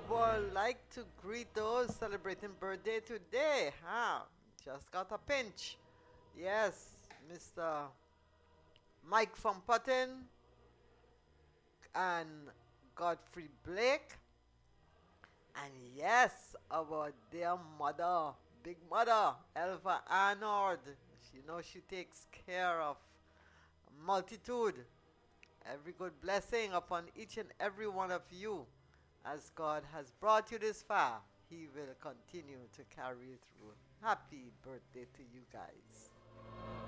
would like to greet those celebrating birthday today. Huh? Just got a pinch. Yes, Mr. Mike from Putten and Godfrey Blake. And yes, our dear mother, big mother, Elva Arnold. She takes care of multitude. Every good blessing upon each and every one of you. As God has brought you this far, He will continue to carry you through. Happy birthday to you guys.